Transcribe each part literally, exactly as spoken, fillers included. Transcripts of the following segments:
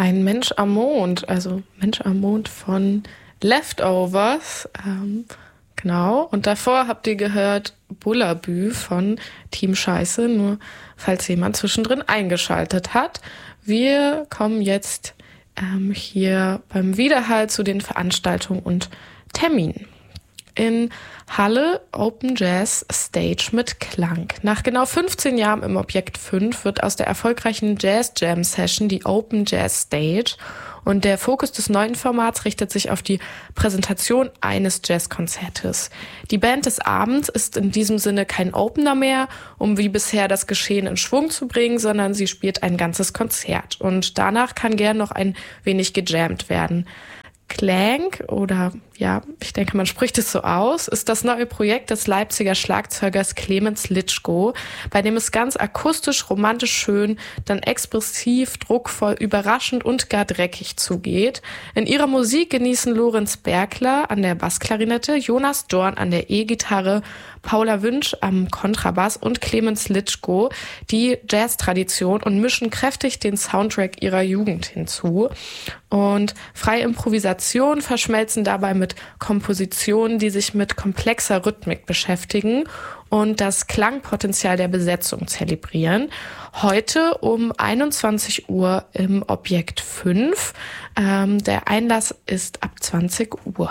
ein Mensch am Mond, also Mensch am Mond von Leftovers. Ähm, genau. Und davor habt ihr gehört Bullabü von Team Scheiße, nur falls jemand zwischendrin eingeschaltet hat. Wir kommen jetzt ähm, hier beim Widerhall zu den Veranstaltungen und Terminen. In Halle Open Jazz Stage mit Klang. Nach genau fünfzehn Jahren im Objekt fünf wird aus der erfolgreichen Jazz Jam Session die Open Jazz Stage und der Fokus des neuen Formats richtet sich auf die Präsentation eines Jazzkonzertes. Die Band des Abends ist in diesem Sinne kein Opener mehr, um wie bisher das Geschehen in Schwung zu bringen, sondern sie spielt ein ganzes Konzert und danach kann gern noch ein wenig gejammt werden. Klang, oder ja, ich denke, man spricht es so aus, ist das neue Projekt des Leipziger Schlagzeugers Clemens Litschko, bei dem es ganz akustisch, romantisch schön, dann expressiv, druckvoll, überraschend und gar dreckig zugeht. In ihrer Musik genießen Lorenz Bergler an der Bassklarinette, Jonas Dorn an der E-Gitarre, Paula Wünsch am Kontrabass und Clemens Litschko die Jazz-Tradition und mischen kräftig den Soundtrack ihrer Jugend hinzu. Und freie Improvisation verschmelzen dabei mit Kompositionen, die sich mit komplexer Rhythmik beschäftigen und das Klangpotenzial der Besetzung zelebrieren. Heute um einundzwanzig Uhr im Objekt fünf. Ähm, der Einlass ist ab zwanzig Uhr.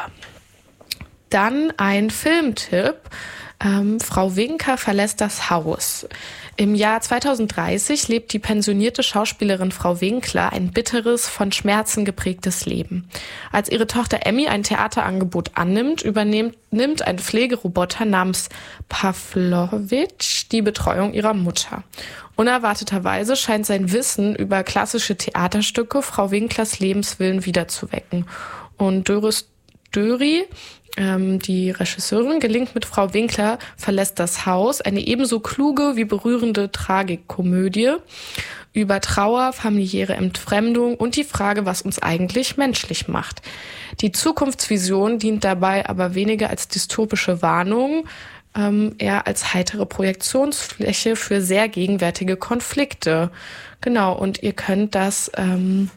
Dann ein Filmtipp. Ähm, Frau Winker verlässt das Haus. Im Jahr zweitausenddreißig lebt die pensionierte Schauspielerin Frau Winkler ein bitteres, von Schmerzen geprägtes Leben. Als ihre Tochter Emmy ein Theaterangebot annimmt, übernimmt nimmt ein Pflegeroboter namens Pavlovich die Betreuung ihrer Mutter. Unerwarteterweise scheint sein Wissen über klassische Theaterstücke Frau Winklers Lebenswillen wiederzuwecken. Und Doris Döri, ähm, die Regisseurin, gelingt mit Frau Winkler verlässt das Haus, eine ebenso kluge wie berührende Tragikkomödie über Trauer, familiäre Entfremdung und die Frage, was uns eigentlich menschlich macht. Die Zukunftsvision dient dabei aber weniger als dystopische Warnung, ähm, eher als heitere Projektionsfläche für sehr gegenwärtige Konflikte. Genau, und ihr könnt das ähm,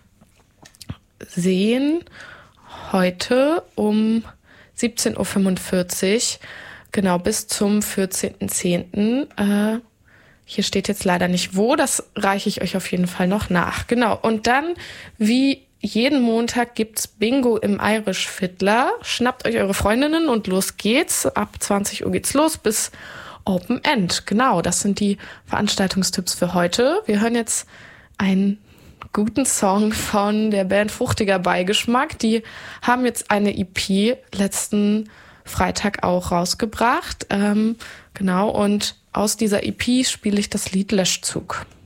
sehen heute um siebzehn Uhr fünfundvierzig, genau bis zum vierzehnten zehnten Äh, hier steht jetzt leider nicht wo, das reiche ich euch auf jeden Fall noch nach. Genau, und dann, wie jeden Montag, gibt's Bingo im Irish Fiddler. Schnappt euch eure Freundinnen und los geht's. Ab zwanzig Uhr geht's los bis Open End. Genau, das sind die Veranstaltungstipps für heute. Wir hören jetzt einen guten Song von der Band Fruchtiger Beigeschmack. Die haben jetzt eine E P letzten Freitag auch rausgebracht. Ähm, genau, und aus dieser E P spiele ich das Lied Löschzug.